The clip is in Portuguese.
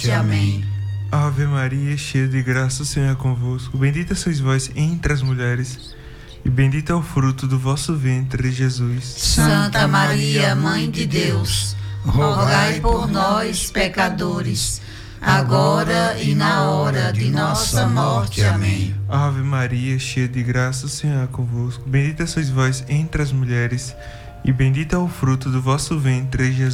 Amém. Ave Maria, cheia de graça, o Senhor é convosco. Bendita sois vós entre as mulheres, e bendito é o fruto do vosso ventre, Jesus. Santa Maria, Mãe de Deus, rogai por nós, pecadores, agora e na hora de nossa morte. Amém. Ave Maria, cheia de graça, o Senhor é convosco. Bendita sois vós entre as mulheres, e bendito é o fruto do vosso ventre, Jesus.